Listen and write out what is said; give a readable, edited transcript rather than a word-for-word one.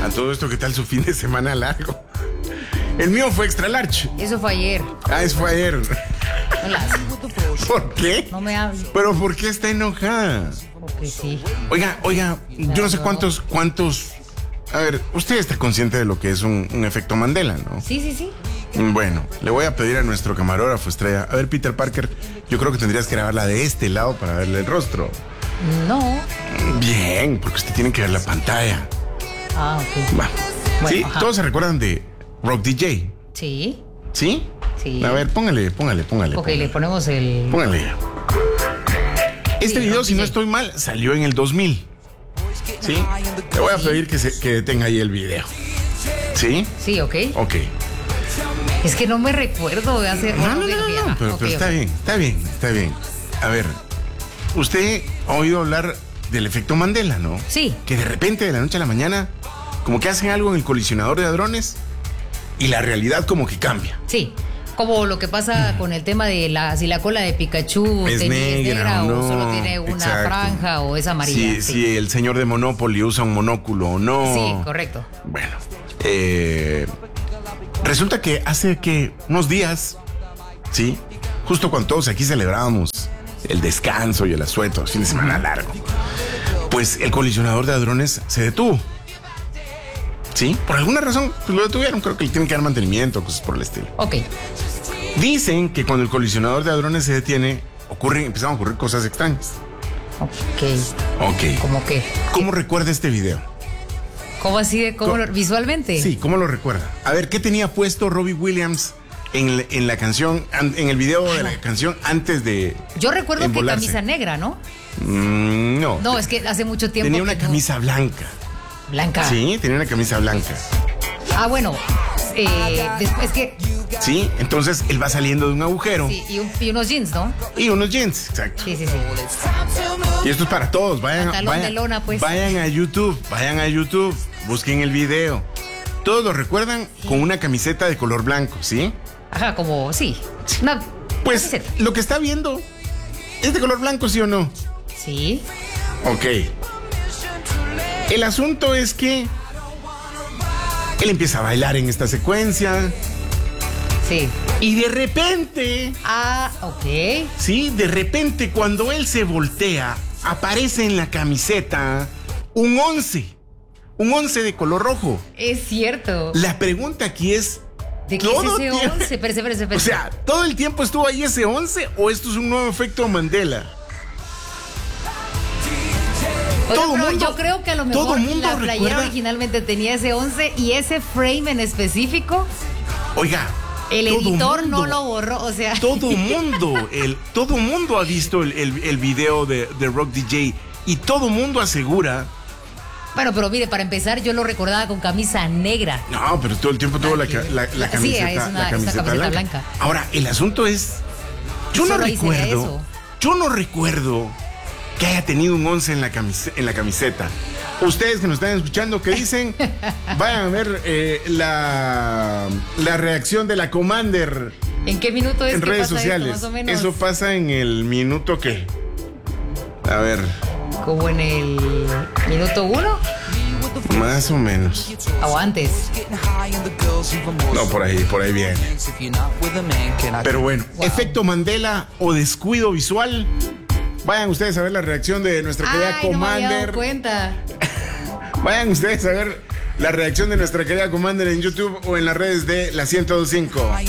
todo esto, ¿qué tal su fin de semana largo? El mío fue extra large. Eso fue ayer. Eso fue ayer. Hola. ¿Por qué? No me hables. ¿Pero por qué está enojada? Porque sí. Oiga, yo no sé cuántos... A ver, usted está consciente de lo que es un efecto Mandela, ¿no? Sí. Bueno, le voy a pedir a nuestro camarógrafo estrella. A ver, Peter Parker, yo creo que tendrías que grabarla de este lado para verle el rostro. No. Bien, porque usted tiene que ver la pantalla. Ah, ok. Va. Bueno, Sí, ajá. todos se recuerdan de Rock DJ. Sí. ¿Sí? Sí. A ver, póngale. Ok, le ponemos el... Póngale. Este Sí, video, Rock si no DJ. estoy mal, salió en el 2000. ¿Sí? Le voy a pedir que detenga ahí el video. ¿Sí? Sí, ok. Ok. Es que no me recuerdo de hacer... No, bueno, ok, pero ok. está bien. A ver, usted ha oído hablar del efecto Mandela, ¿no? Sí. Que de repente, de la noche a la mañana, como que hacen algo en el colisionador de hadrones y la realidad como que cambia. Sí. Como lo que pasa con el tema de si la cola de Pikachu Es negra o no. o solo tiene una Exacto. franja o es amarilla. Si el señor de Monopoly usa un monóculo o no. Sí, correcto. Bueno, resulta que hace que unos días, ¿sí? Justo cuando todos aquí celebrábamos el descanso y el asueto, fin de semana largo, pues el colisionador de hadrones se detuvo. ¿Sí? Por alguna razón, pues lo detuvieron. Creo que le tienen que dar mantenimiento, cosas por el estilo. Ok. Dicen que cuando el colisionador de hadrones se detiene, empiezan a ocurrir cosas extrañas. Ok. ¿Cómo qué? ¿Cómo recuerda este video? ¿Cómo así de visualmente? Sí, ¿cómo lo recuerda? A ver, ¿qué tenía puesto Robbie Williams en la canción, en el video de la canción antes de Yo recuerdo que embolarse? camisa negra, ¿no? No. No, es que hace mucho tiempo Tenía que una no. camisa blanca. Blanca. Sí, tenía una camisa blanca. Ah, bueno. Después que... Sí, entonces él va saliendo de un agujero. Sí, y unos jeans, ¿no? Y unos jeans, exacto. Sí. Y esto es para todos. Pantalón de lona, pues. Vayan a YouTube, busquen el video. Todos lo recuerdan con una camiseta de color blanco, ¿sí? Ajá, como, sí. Una Pues camiseta. lo que está viendo es de color blanco, ¿sí o no? Sí. Ok. El asunto es que él empieza a bailar en esta secuencia Sí. y de repente, Ah, ok. sí, de repente cuando él se voltea, aparece en la camiseta un 11 de color rojo. Es cierto. La pregunta aquí es, ¿De qué es todo ese tiene- 11? Espérese. o sea, ¿todo el tiempo estuvo ahí ese 11 o esto es un nuevo efecto Mandela? Oiga, todo pero mundo- yo creo que a lo todo mejor mundo la playera recuerda- originalmente tenía ese 11 y ese frame en específico, Oiga, el todo editor no mundo- lo borró, o sea... Todo mundo ha visto el video de Rock DJ y todo mundo asegura. Bueno, pero mire, para empezar, yo lo recordaba con camisa negra. No, pero todo el tiempo tuvo la Sí, camiseta, es una la camiseta camiseta blanca. blanca. Ahora, el asunto es, yo no Solo ahí se ve eso. recuerdo que haya tenido un 11 en la camiseta. Ustedes que nos están escuchando, ¿qué dicen? Vayan a ver la reacción de la Commander ¿En qué minuto es en que redes pasa sociales. esto, más o menos? Eso pasa en el minuto ¿qué? A ver, Como en el minuto 1 más o menos. o antes. No, por ahí viene. Pero bueno, efecto Mandela o descuido visual. Vayan ustedes a ver la reacción de nuestra querida Ay, no me había dado Commander. cuenta. Vayan ustedes a ver la reacción de nuestra querida Commander en YouTube o en las redes de la 102.5.